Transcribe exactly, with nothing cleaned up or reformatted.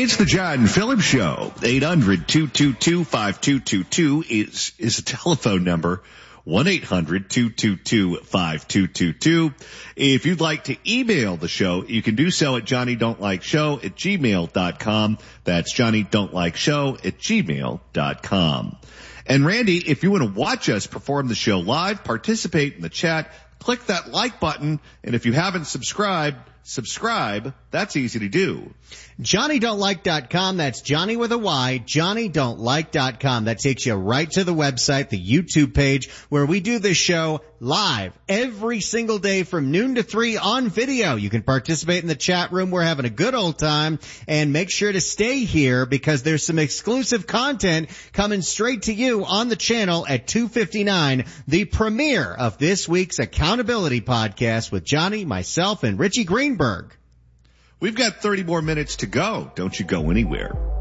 It's the John Phillips Show. eight hundred, two two two, five two two two is, is a telephone number. one eight hundred, two two two, five two two two. If you'd like to email the show, you can do so at johnny don't like show at gmail dot com. That's johnny don't like show at gmail dot com. And Randy, if you want to watch us perform the show live, participate in the chat, click that like button. And if you haven't subscribed, subscribe. That's easy to do. johnny don't like dot com. That's Johnny with a Y. johnny don't like dot com. That takes you right to the website, the YouTube page, where we do this show live every single day from noon to three on video. You can participate in the chat room. We're having a good old time. And make sure to stay here because there's some exclusive content coming straight to you on the channel at two fifty-nine, the premiere of this week's Accountability Podcast with Johnny, myself, and Richie Greenberg. We've got thirty more minutes to go. Don't you go anywhere.